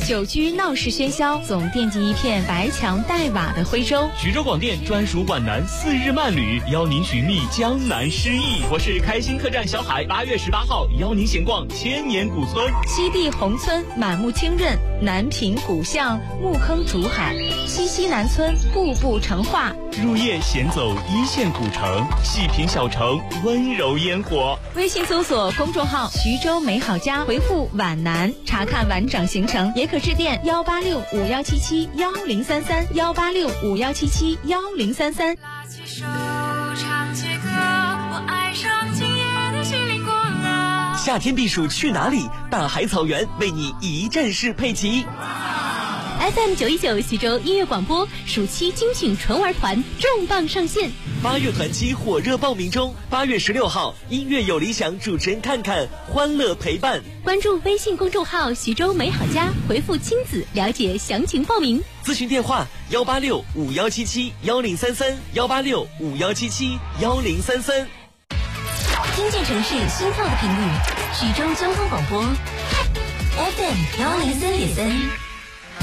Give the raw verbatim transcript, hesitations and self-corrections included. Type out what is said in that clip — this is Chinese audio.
久居闹市喧嚣，总惦记一片白墙黛瓦的徽州。 徐州广电专属皖南四日慢旅，邀您寻觅江南诗意。我是开心客栈小海，八月十八号邀您闲逛千年古村。 西壁红村满目清润，南屏古巷木坑竹海，西溪南村步步成画。 入夜闲走一线古城，细品小城温柔烟火。 微信搜索公众号徐州美好家，回复皖南查看完整行程，也可致电幺八六五幺七七幺零三三幺八六五幺七七幺零三三。 拉起手唱起歌，我爱上今夜的西林古乐。 夏天避暑去哪里？大海草原为你一站式配齐。 F M 九一九徐州音乐广播暑期精品纯玩团重磅上线， 八月团期火热报名中。八月十六号，音乐有理想主持人看看，欢乐陪伴。 关注微信公众号徐州美好家，回复亲子了解详情报名。 咨询电话幺八六五幺七七幺零三三幺八六五幺七七幺零三三。 听见城市心跳的频率，徐州交通广播 F M 幺零三点三。